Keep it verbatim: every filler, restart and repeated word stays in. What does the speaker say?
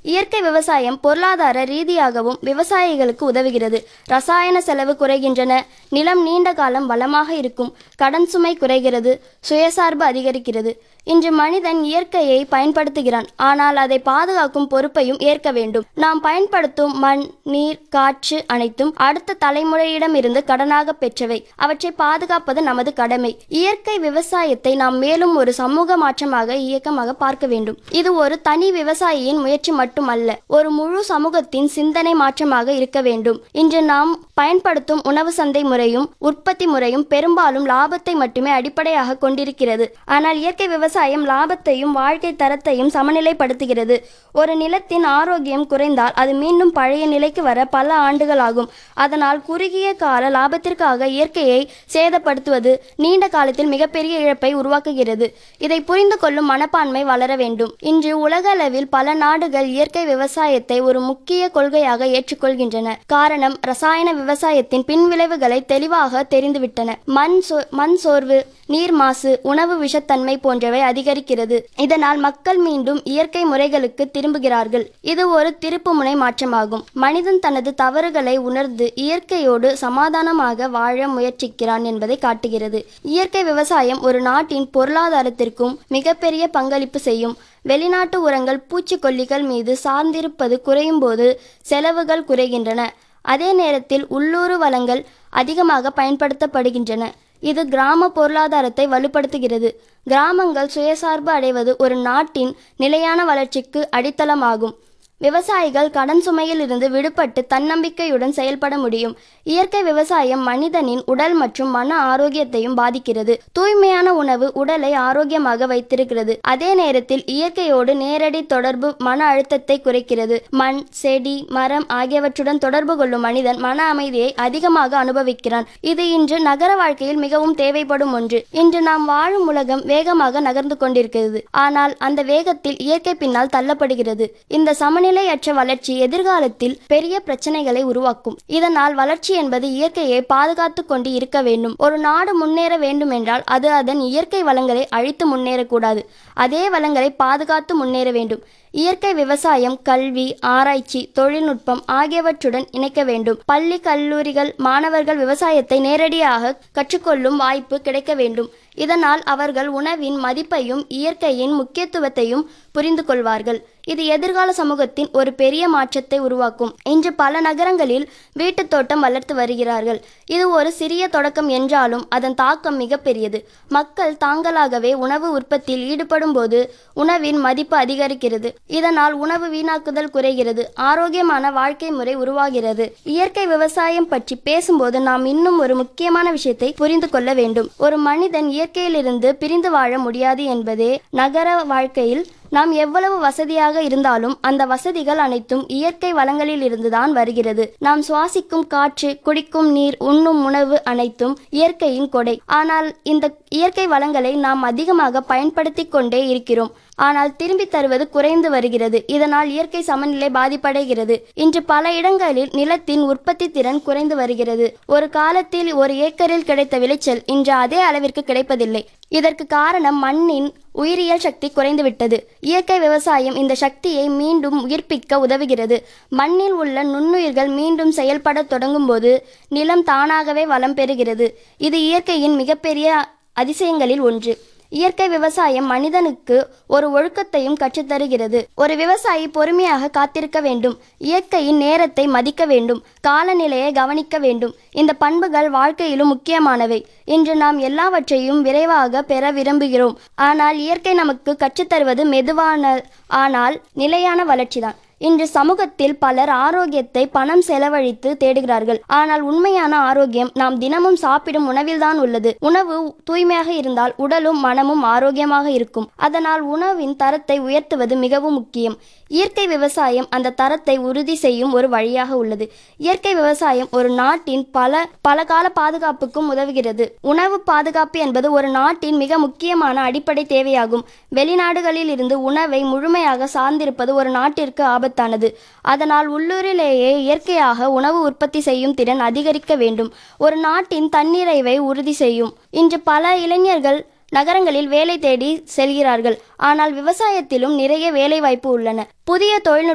இயற்கை விவசாயம் பொருளாதார ரீதியாகவும் விவசாயிகளுக்கு உதவுகிறது. ரசாயன செலவு குறைகின்றன, நிலம் நீண்ட காலம் வளமாக இருக்கும், கடன் சுமை குறைகிறது, சுயசார்பு அதிகரிக்கிறது. இன்று மனிதன் இயற்கையை பயன்படுத்துகிறான், ஆனால் அதை பாதுகாக்கும் பொறுப்பையும் ஏற்க வேண்டும். நாம் பயன்படுத்தும் மண், நீர், காற்று அனைத்தும் அடுத்த தலைமுறையிடமிருந்து கடனாக பெற்றவை. அவற்றை பாதுகாப்பது நமது கடமை. இயற்கை விவசாயத்தை நாம் மேலும் ஒரு சமூக மாற்றமாக இயக்கமாக பார்க்க வேண்டும். இது ஒரு தனி விவசாயியின் முயற்சி மட்டுமல்ல, ஒரு முழு சமூகத்தின் சிந்தனை மாற்றமாக இருக்க வேண்டும். இன்று நாம் பயன்படுத்தும் உணவு சந்தை முறையும் உற்பத்தி முறையும் பெரும்பாலும் லாபத்தை மட்டுமே அடிப்படையாக கொண்டிருக்கிறது. ஆனால் இயற்கை விவசாயம் லாபத்தையும் வாழ்க்கை தரத்தையும் சமநிலைப்படுத்துகிறது. ஒரு நிலத்தின் ஆரோக்கியம் குறைந்தால் அது மீண்டும் பழைய நிலைக்கு வர பல ஆண்டுகள் ஆகும். அதனால் குறுகிய கால லாபத்திற்காக இயற்கையை சேதப்படுத்துவது நீண்ட காலத்தில் மிகப்பெரிய இழப்பை உருவாக்குகிறது. இதை புரிந்து கொள்ளும் மனப்பான்மை வளர வேண்டும். இன்று உலக அளவில் பல நாடுகள் இயற்கை விவசாயத்தை ஒரு முக்கிய கொள்கையாக ஏற்றுக்கொள்கின்றன. காரணம், ரசாயன விவசாயத்தின் பின்விளைவுகளை தெளிவாக தெரிந்துவிட்டன. மண் சோ மண் சோர்வு, நீர் மாசு, உணவு விஷத்தன்மை போன்றவை அதிகரிக்கிறது. இதனால் மக்கள் மீண்டும் இயற்கை முறைகளுக்கு திரும்புகிறார்கள். இது ஒரு திருப்புமுனை மாற்றமாகும். மனிதன் தனது தவறுகளை உணர்ந்து இயற்கையோடு சமாதானமாக வாழ முயற்சிக்கிறான் என்பதை காட்டுகிறது. இயற்கை விவசாயம் ஒரு நாட்டின் பொருளாதாரத்திற்கும் மிகப்பெரிய பங்களிப்பு செய்யும். வெளிநாட்டு உரங்கள், பூச்சிக்கொல்லிகள் மீது சார்ந்திருப்பது குறையும் போது செலவுகள் குறைகின்றன. அதே நேரத்தில் உள்ளூர் வளங்கள் அதிகமாக பயன்படுத்தப்படுகின்றன. இது கிராம பொருளாதாரத்தை வலுப்படுத்துகிறது. கிராமங்கள் சுயசார்பு அடைவது ஒரு நாட்டின் நிலையான வளர்ச்சிக்கு அடித்தளமாகும். விவசாயிகள் கடன் சுமையில் இருந்து விடுபட்டு தன்னம்பிக்கையுடன் செயல்பட முடியும். இயற்கை விவசாயம் மனிதனின் உடல் மற்றும் மன ஆரோக்கியத்தையும் பாதிக்கிறது. தூய்மையான உணவு உடலை ஆரோக்கியமாக வைத்திருக்கிறது. அதே நேரத்தில் இயற்கையோடு நேரடி தொடர்பு மன அழுத்தத்தை குறைக்கிறது. மண், செடி, மரம் ஆகியவற்றுடன் தொடர்பு கொள்ளும் மனிதன் மன அமைதியை அதிகமாக அனுபவிக்கிறான். இது இன்று நகர வாழ்க்கையில் மிகவும் தேவைப்படும் ஒன்று. இன்று நாம் வாழும் உலகம் வேகமாக நகர்ந்து கொண்டிருக்கிறது. ஆனால் அந்த வேகத்தில் இயற்கை பின்னால் தள்ளப்படுகிறது. இந்த சமநிலை நிலையற்ற வளர்ச்சி எதிர்காலத்தில் பெரிய பிரச்சனைகளை உருவாக்கும். இதனால் வளர்ச்சி என்பது இயற்கையை பாதுகாத்து கொண்டு இருக்க வேண்டும். ஒரு நாடு முன்னேற வேண்டும் என்றால் அது அதன் இயற்கை வளங்களை அழித்து முன்னேறக்கூடாது, அதே வளங்களை பாதுகாத்து முன்னேற வேண்டும். இயற்கை விவசாயம் கல்வி, ஆராய்ச்சி, தொழில்நுட்பம் ஆகியவற்றுடன் இணைக்க வேண்டும். பள்ளி, கல்லூரிகள் மாணவர்கள் விவசாயத்தை நேரடியாக கற்றுக்கொள்ளும் வாய்ப்பு கிடைக்க வேண்டும். இதனால் அவர்கள் உணவின் மதிப்பையும் இயற்கையின் முக்கியத்துவத்தையும் புரிந்து கொள்வார்கள். இது எதிர்கால சமூகத்தின் ஒரு பெரிய மாற்றத்தை உருவாக்கும். இன்று பல நகரங்களில் வீட்டுத் தோட்டம் வளர்த்து வருகிறார்கள். இது ஒரு சிறிய தொடக்கம் என்றாலும் அதன் தாக்கம் மிகப்பெரியது. மக்கள் தாங்களாகவே உணவு உற்பத்தியில் ஈடுபடும் போது உணவின் மதிப்பு அதிகரிக்கிறது. இதனால் உணவு வீணாக்குதல் குறைகிறது, ஆரோக்கியமான வாழ்க்கை முறை உருவாகிறது. இயற்கை விவசாயம் பற்றி பேசும்போது நாம் இன்னும் ஒரு முக்கியமான விஷயத்தை புரிந்து கொள்ள வேண்டும். ஒரு மனிதன் இயற்கையிலிருந்து பிரிந்து வாழ முடியாது என்பதே. நகர வாழ்க்கையில் நாம் எவ்வளவு வசதியாக இருந்தாலும் அந்த வசதிகள் அனைத்தும் இயற்கை வளங்களில் இருந்துதான் வருகிறது. நாம் சுவாசிக்கும் காற்று, குடிக்கும் நீர், உண்ணும் உணவு அனைத்தும் இயற்கையின் கொடை. ஆனால் இந்த இயற்கை வளங்களை நாம் அதிகமாக பயன்படுத்தி கொண்டே இருக்கிறோம். ஆனால் திரும்பி தருவது குறைந்து வருகிறது. இதனால் இயற்கை சமநிலை பாதிப்படைகிறது. இன்று பல இடங்களில் நிலத்தின் உற்பத்தி திறன் குறைந்து வருகிறது. ஒரு காலத்தில் ஒரு ஏக்கரில் கிடைத்த விளைச்சல் இன்று அதே அளவிற்கு கிடைப்பதில்லை. இதற்கு காரணம் மண்ணின் உயிரியல் சக்தி குறைந்துவிட்டது. இயற்கை விவசாயம் இந்த சக்தியை மீண்டும் உயிர்ப்பிக்க உதவுகிறது. மண்ணில் உள்ள நுண்ணுயிர்கள் மீண்டும் செயல்பட தொடங்கும் போது நிலம் தானாகவே வளம் பெறுகிறது. இது இயற்கையின் மிகப்பெரிய அதிசயங்களில் ஒன்று. இயற்கை விவசாயம் மனிதனுக்கு ஒரு ஒழுக்கத்தையும் கற்றுத்தருகிறது. ஒரு விவசாயி பொறுமையாக காத்திருக்க வேண்டும், இயற்கையின் நேரத்தை மதிக்க வேண்டும், காலநிலையை கவனிக்க வேண்டும். இந்த பண்புகள் வாழ்க்கையிலும் முக்கியமானவை. இன்று நாம் எல்லாவற்றையும் விரைவாக பெற விரும்புகிறோம். ஆனால் இயற்கை நமக்கு கற்றுத்தருவது மெதுவான ஆனால் நிலையான வளர்ச்சிதான். இன்று சமூகத்தில் பலர் ஆரோக்கியத்தை பணம் செலவழித்து தேடுகிறார்கள். ஆனால் உண்மையான ஆரோக்கியம் நாம் தினமும் சாப்பிடும் உணவில்தான் உள்ளது. உணவு தூய்மையாக இருந்தால் உடலும் மனமும் ஆரோக்கியமாக இருக்கும். அதனால் உணவின் தரத்தை உயர்த்துவது மிகவும் முக்கியம். இயற்கை விவசாயம் அந்த தரத்தை உறுதி செய்யும் ஒரு வழியாக உள்ளது. இயற்கை விவசாயம் ஒரு நாட்டின் பல பல கால பாதுகாப்புக்கும் உதவுகிறது. உணவு பாதுகாப்பு என்பது ஒரு நாட்டின் மிக முக்கியமான அடிப்படை தேவையாகும். வெளிநாடுகளில் இருந்து உணவை முழுமையாக சார்ந்திருப்பது ஒரு நாட்டிற்கு ஆபத்தானது. அதனால் உள்ளூரிலேயே இயற்கையாக உணவு உற்பத்தி செய்யும் திறன் அதிகரிக்க வேண்டும். ஒரு நாட்டின் தன்னிறைவை உறுதி செய்யும். இன்று பல இளைஞர்கள் நகரங்களில் வேலை தேடி செல்கிறார்கள். ஆனால் விவசாயத்திலும் நிறைய வேலை வாய்ப்பு உள்ளன. புதிய தொழில்நுட்ப